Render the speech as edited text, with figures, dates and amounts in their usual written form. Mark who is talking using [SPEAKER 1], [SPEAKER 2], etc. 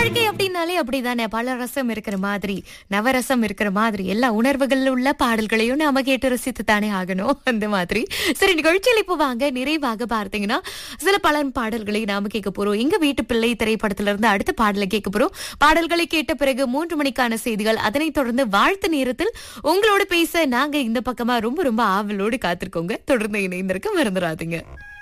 [SPEAKER 1] வாழ்க்கை அப்படின்னாலே அப்படிதானே, பல ரசம் இருக்கிற மாதிரி, நவரசம் இருக்கிற மாதிரி, எல்லா உணர்வுகள் உள்ள பாடல்களையும் நாம கேட்டு ரசித்து தானே ஆகணும். அந்த மாதிரி சரி, நிகழ்ச்சியில் இப்போ வாங்க நிறைவாக பார்த்தீங்கன்னா சில பல பாடல்களை நாம கேட்க போறோம். எங்க வீட்டு பிள்ளை திரைப்படத்துல இருந்து அடுத்த பாடலை கேட்க போறோம். பாடல்களை கேட்ட பிறகு 3 மணிக்கான செய்திகள், அதனைத் தொடர்ந்து வாழ்த்து நேரத்தில் உங்களோட பேச நாங்க இந்த பக்கமா ரொம்ப ரொம்ப ஆவலோடு காத்திருக்கோங்க. தொடர்ந்து இணைந்திருக்க மறந்துடாதீங்க.